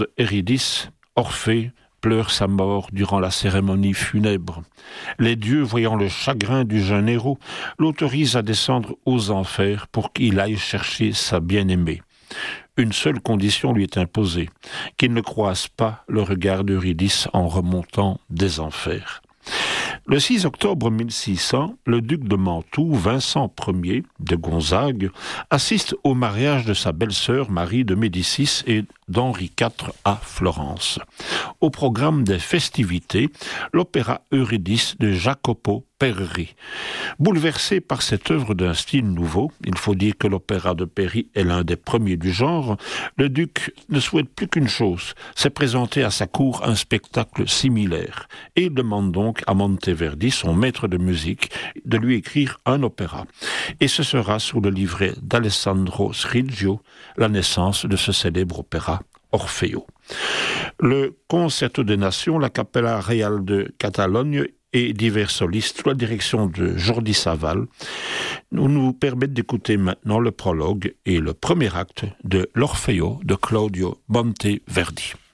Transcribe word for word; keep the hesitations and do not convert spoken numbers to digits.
Eurydice, Orphée pleure sa mort durant la cérémonie funèbre. Les dieux, voyant le chagrin du jeune héros, l'autorisent à descendre aux enfers pour qu'il aille chercher sa bien-aimée. Une seule condition lui est imposée, qu'il ne croise pas le regard d'Eurydice en remontant des enfers. Le six octobre mille six cents, le duc de Mantoue, Vincent Ier de Gonzague, assiste au mariage de sa belle-sœur Marie de Médicis et d'Henri quatre à Florence. Au programme des festivités, l'opéra Eurydice de Jacopo Peri. Bouleversé par cette œuvre d'un style nouveau, il faut dire que l'opéra de Peri est l'un des premiers du genre, le duc ne souhaite plus qu'une chose, c'est présenter à sa cour un spectacle similaire. Et il demande donc à Monteverdi, son maître de musique, de lui écrire un opéra. Et ce sera sous le livret d'Alessandro Scrigio, la naissance de ce célèbre opéra Orfeo. Le Concerto des Nations, la Capella Real de Catalogne et divers solistes sous la direction de Jordi Savall nous, nous permettent d'écouter maintenant le prologue et le premier acte de l'Orfeo de Claudio Monteverdi.